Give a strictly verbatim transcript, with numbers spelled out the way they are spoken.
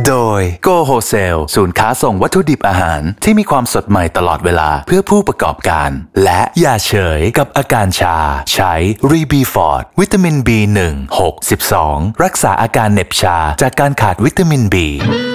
โดย Go Wholesale ศูนย์ค้าส่งวัตถุดิบอาหารที่มีความสดใหม่ตลอดเวลาเพื่อผู้ประกอบการและอย่าเฉยกับอาการชาใช้ รีบี ฟอร์ด วิตามิน บี หนึ่ง หก สิบสอง รักษาอาการเหน็บชาจากการขาดวิตามิน B